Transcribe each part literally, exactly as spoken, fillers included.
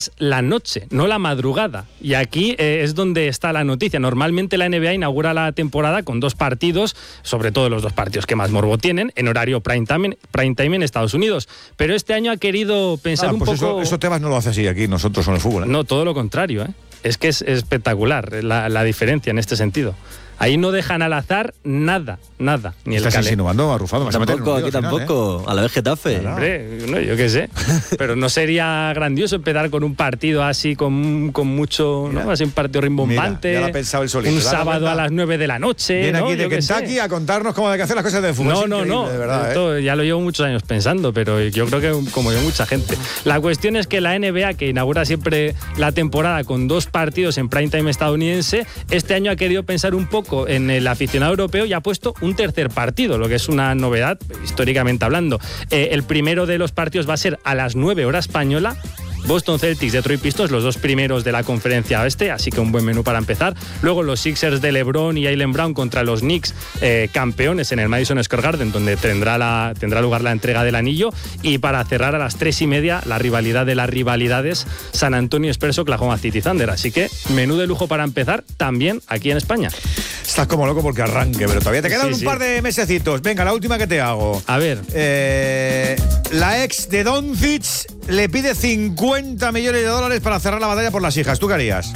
la noche, no la madrugada. Y aquí eh, es donde está la noticia. Normalmente la N B A inaugura la temporada con dos partidos, sobre todo los dos partidos que más morbo tienen, en horario prime time, prime time en Estados Unidos. Pero este año ha querido pensar ah, un pues poco... Eso, eso Tebas no lo hace así aquí nosotros con el fútbol, ¿eh? No, todo lo contrario, ¿eh? Es que es espectacular la, la diferencia en este sentido. Ahí no dejan al azar nada, nada. Ni el Estás insinuando, arrufado. Tampoco, aquí tampoco. ¿eh? A la vez Getafe. Claro. Hombre, no, yo qué sé. Pero no sería grandioso empezar con un partido así, con, con mucho, mira, ¿no? Así un partido rimbombante. Mira, ya lo ha pensado el solito. Un sábado a las nueve de la noche. Viene ¿no? aquí de Yo Kentucky a contarnos cómo hay que hacer las cosas de fútbol. No, es no, no. De verdad, Esto ¿eh? ya lo llevo muchos años pensando, pero yo creo que como yo mucha gente. La cuestión es que la N B A, que inaugura siempre la temporada con dos partidos en prime time estadounidense, este año ha querido pensar un poco en el aficionado europeo y ha puesto un tercer partido, lo que es una novedad históricamente hablando. Eh, el primero de los partidos va a ser a las nueve hora española. Boston Celtics, Detroit Pistons, los dos primeros de la conferencia oeste, así que un buen menú para empezar. Luego los Sixers de LeBron y Jaylen Brown contra los Knicks, eh, campeones en el Madison Square Garden, donde tendrá, la, tendrá lugar la entrega del anillo. Y para cerrar a las tres y media, la rivalidad de las rivalidades, San Antonio Spurs, Oklahoma City Thunder. Así que menú de lujo para empezar también aquí en España. Estás como loco porque arranque, pero todavía te quedan Sí, un sí. par de mesecitos. Venga, la última que te hago. A ver. Eh, la ex de Doncic le pide cincuenta millones de dólares para cerrar la batalla por las hijas. ¿Tú qué harías?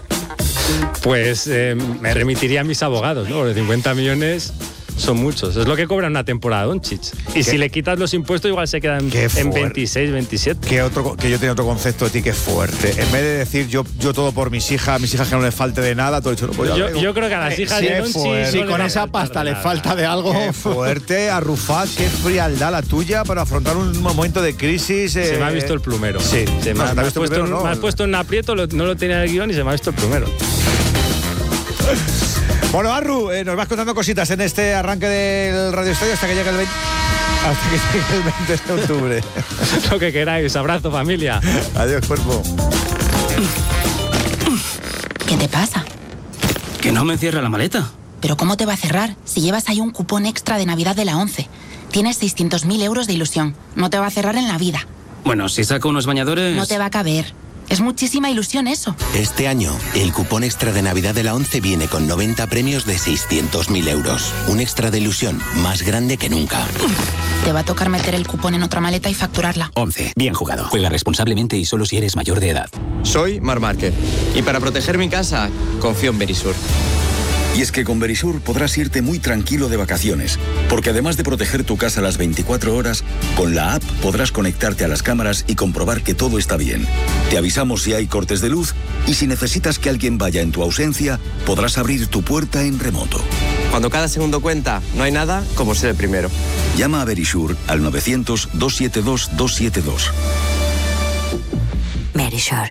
Pues eh, me remitiría a mis abogados, ¿no? Porque cincuenta millones son muchos. Es lo que cobra una temporada Doncic. Y ¿Qué? si le quitas los impuestos, igual se quedan en veintiséis, veintisiete. Que, otro, que yo tenía otro concepto de ti que es fuerte. En vez de decir yo, yo todo por mis hijas, mis hijas que no les falte de nada, todo hecho no puedo. Yo, yo creo que a las hijas sí, de Doncic Si no con le esa va a pasta faltar le nada. falta de algo. Qué fuerte, Arrufat, qué frialdad la tuya para afrontar un momento de crisis. Eh... Se me ha visto el plumero. Sí. Se me, No, ha, se te me ha has visto puesto primero, en, no. me has puesto en un aprieto, lo- no lo tenía en el guión y se me ha visto el plumero. Bueno, Arru, eh, nos vas contando cositas en este arranque del Radio Estadio hasta que llegue el veinte, hasta que llegue el veinte de octubre. Lo que queráis. Abrazo, familia. Adiós, cuerpo. ¿Qué te pasa? Que no me cierra la maleta. ¿Pero cómo te va a cerrar si llevas ahí un cupón extra de Navidad de la once? Tienes seiscientos mil euros de ilusión. No te va a cerrar en la vida. Bueno, si saco unos bañadores... No te va a caber. Es muchísima ilusión eso. Este año, el cupón extra de Navidad de la once viene con noventa premios de seiscientos mil euros. Un extra de ilusión más grande que nunca. Te va a tocar meter el cupón en otra maleta y facturarla. once. Bien jugado. Juega responsablemente y solo si eres mayor de edad. Soy Mar Márquez y para proteger mi casa confío en Verisur. Y es que con Verisur podrás irte muy tranquilo de vacaciones, porque además de proteger tu casa las veinticuatro horas, con la app podrás conectarte a las cámaras y comprobar que todo está bien. Te avisamos si hay cortes de luz y si necesitas que alguien vaya en tu ausencia, podrás abrir tu puerta en remoto. Cuando cada segundo cuenta, no hay nada como ser el primero. Llama a Verisur al novecientos, doscientos setenta y dos, doscientos setenta y dos. Verisur.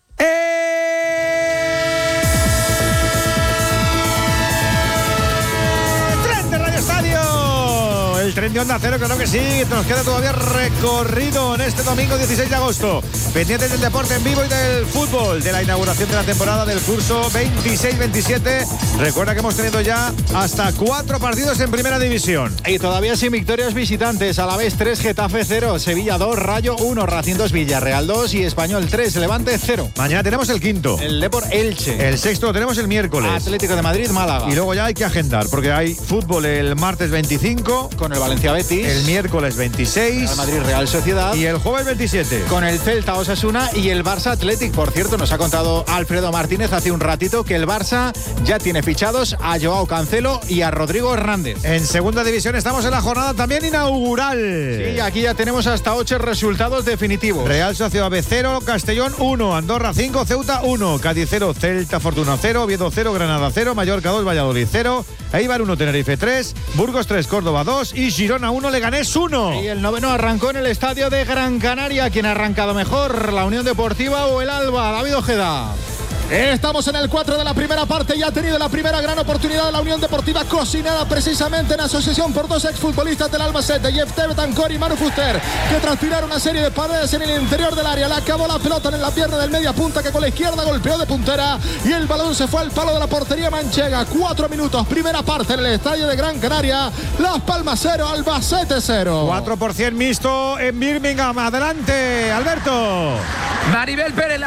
¡Tren de Radio Estadio! El tren de Onda Cero, claro que sí. Nos queda todavía recorrido en este domingo dieciséis de agosto. Pendientes del deporte en vivo y del fútbol, de la inauguración de la temporada del curso veintiséis veintisiete. Recuerda que hemos tenido ya hasta cuatro partidos en primera división. Y todavía sin victorias visitantes. Alavés tres, Getafe cero, Sevilla dos, Rayo uno, Racing dos, Villarreal dos y Español tres, Levante cero. Mañana tenemos el quinto. El Depor Elche. El sexto lo tenemos el miércoles. Atlético de Madrid, Málaga. Y luego ya hay que agendar, porque hay fútbol el martes veinticinco. Con el Valencia Betis. El miércoles veintiséis. Real Madrid, Real Sociedad. Y el jueves veintisiete. Con el Celta Osasuna y el Barça Athletic. Por cierto, nos ha contado Alfredo Martínez hace un ratito que el Barça ya tiene fichados a Joao Cancelo y a Rodrigo Hernández. En segunda división estamos en la jornada también inaugural. Sí, aquí ya tenemos hasta ocho resultados definitivos. Real Sociedad B cero, Castellón uno, Andorra cinco, Ceuta uno, Cádiz cero, Celta Fortuna cero, Oviedo cero, Granada cero, Mallorca dos, Valladolid cero, Eibar uno, Tenerife tres, Burgos tres, Córdoba dos y Girona uno, Leganés uno. Y el noveno arrancó en el estadio de Gran Canaria. ¿Quién ha arrancado mejor? ¿La Unión Deportiva o el Alba? David Ojeda. Estamos en el cuatro de la primera parte y ha tenido la primera gran oportunidad de la Unión Deportiva, cocinada precisamente en asociación por dos exfutbolistas del Albacete, Jefté Betancor y Manu Fuster, que tras tirar una serie de paredes en el interior del área, le acabó la pelota en la pierna del media punta, que con la izquierda golpeó de puntera y el balón se fue al palo de la portería manchega. Cuatro minutos, primera parte en el estadio de Gran Canaria. Las Palmas cero, Albacete cero. cuatro por ciento mixto en Birmingham. Adelante, Alberto. Maribel Pérez, la